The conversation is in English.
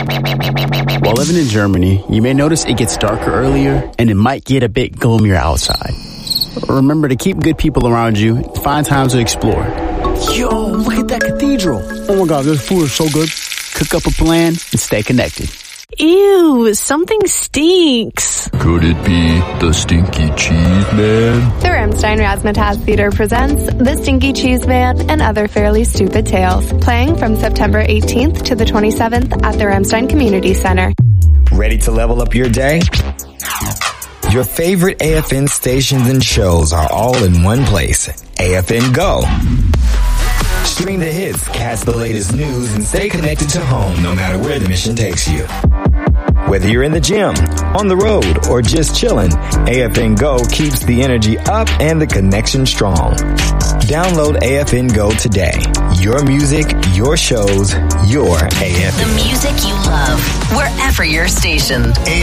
While living in Germany, you may notice it gets darker earlier and it might get a bit gloomier outside. Remember to keep good people around you and find times to explore. Yo, look at that cathedral. Oh my God, this food is so good. Cook up a plan and stay connected. Ew, something stinks. Could it be the Stinky Cheese Man? The Ramstein Razzmatazz Theater presents The Stinky Cheese Man and Other Fairly Stupid Tales, playing from September 18th to the 27th at the Ramstein Community Center. Ready to level up your day? Your favorite AFN stations and shows are all in one place. AFN Go. Stream the hits, catch the latest news, and stay connected to home no matter where the mission takes you. Whether you're in the gym, on the road, or just chilling, AFN Go keeps the energy up and the connection strong. Download AFN Go today. Your music, your shows, your AFN. The music you love, wherever your station.